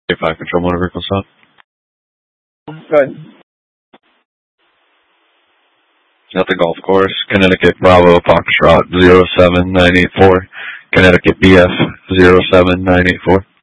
5 Control Motor Vehicle Stop. Good. At the golf course, Connecticut Bravo Foxtrot 07984, Connecticut BF 07984.